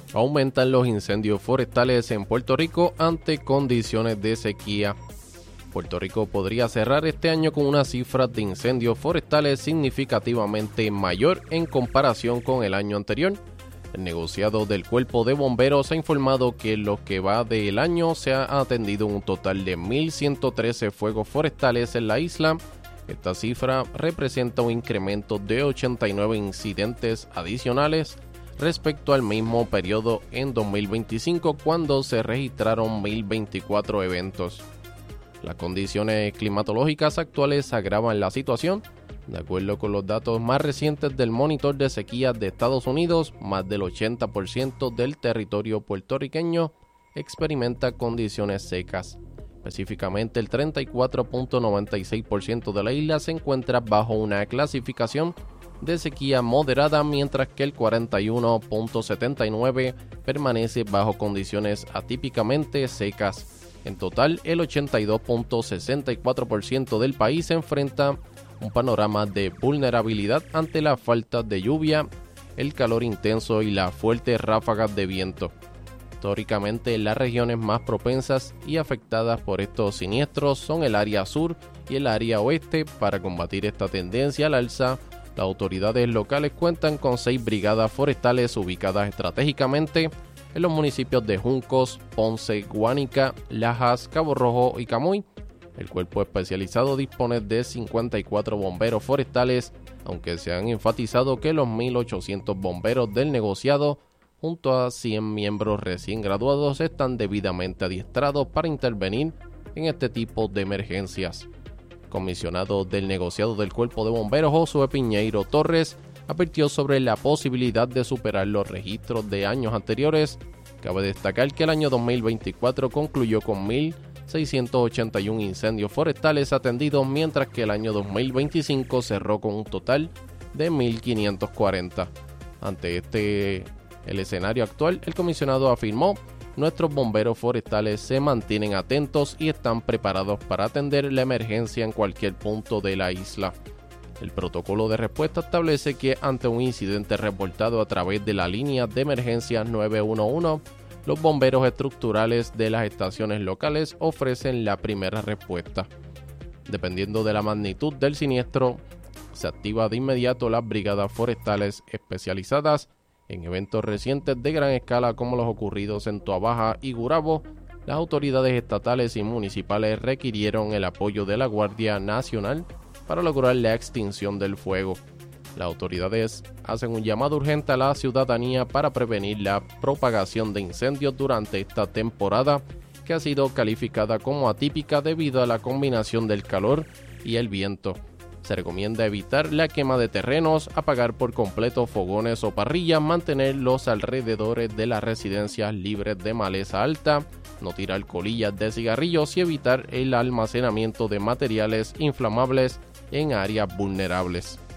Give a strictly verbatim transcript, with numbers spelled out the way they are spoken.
Aumentan los incendios forestales en Puerto Rico ante condiciones de sequía. Puerto Rico podría cerrar este año con una cifra de incendios forestales significativamente mayor en comparación con el año anterior. El negociado del Cuerpo de Bomberos ha informado que en lo que va del año se ha atendido un total de mil ciento trece fuegos forestales en la isla. Esta cifra representa un incremento de ochenta y nueve incidentes adicionales respecto al mismo periodo en dos mil veinticinco, cuando se registraron mil veinticuatro eventos. Las condiciones climatológicas actuales agravan la situación. De acuerdo con los datos más recientes del Monitor de Sequías de Estados Unidos, más del ochenta por ciento del territorio puertorriqueño experimenta condiciones secas. Específicamente, el treinta y cuatro punto noventa y seis por ciento de la isla se encuentra bajo una clasificación de sequía moderada, mientras que el cuarenta y uno punto setenta y nueve por ciento permanece bajo condiciones atípicamente secas. En total, el ochenta y dos punto sesenta y cuatro por ciento del país se enfrenta un panorama de vulnerabilidad ante la falta de lluvia, el calor intenso y las fuertes ráfagas de viento. Históricamente, las regiones más propensas y afectadas por estos siniestros son el área sur y el área oeste. Para combatir esta tendencia al alza, las autoridades locales cuentan con seis brigadas forestales ubicadas estratégicamente en los municipios de Juncos, Ponce, Guánica, Lajas, Cabo Rojo y Camuy. El cuerpo especializado dispone de cincuenta y cuatro bomberos forestales, aunque se han enfatizado que los mil ochocientos bomberos del negociado, junto a cien miembros recién graduados, están debidamente adiestrados para intervenir en este tipo de emergencias. El comisionado del negociado del Cuerpo de Bomberos, Josué Piñeiro Torres, advirtió sobre la posibilidad de superar los registros de años anteriores. Cabe destacar que el año dos mil veinticuatro concluyó con mil seiscientos ochenta y uno incendios forestales atendidos, mientras que el año dos mil veinticinco cerró con un total de mil quinientos cuarenta. Ante este el escenario actual, el comisionado afirmó: nuestros bomberos forestales se mantienen atentos y están preparados para atender la emergencia en cualquier punto de la isla. El protocolo de respuesta establece que ante un incidente reportado a través de la línea de emergencia nueve uno uno, los bomberos estructurales de las estaciones locales ofrecen la primera respuesta. Dependiendo de la magnitud del siniestro, se activa de inmediato las brigadas forestales especializadas. En eventos recientes de gran escala como los ocurridos en Toabaja y Gurabo, las autoridades estatales y municipales requirieron el apoyo de la Guardia Nacional para lograr la extinción del fuego. Las autoridades hacen un llamado urgente a la ciudadanía para prevenir la propagación de incendios durante esta temporada, que ha sido calificada como atípica debido a la combinación del calor y el viento. Se recomienda evitar la quema de terrenos, apagar por completo fogones o parrillas, mantener los alrededores de las residencias libres de maleza alta, no tirar colillas de cigarrillos y evitar el almacenamiento de materiales inflamables en áreas vulnerables.